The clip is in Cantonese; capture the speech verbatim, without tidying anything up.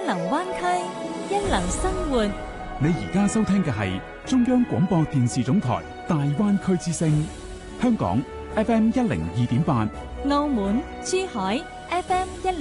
流灣區，一流生活。 你而家收聽嘅係中央廣播電視總台大灣區之聲，香港 F M 一零二點八， 澳門珠海 F M 一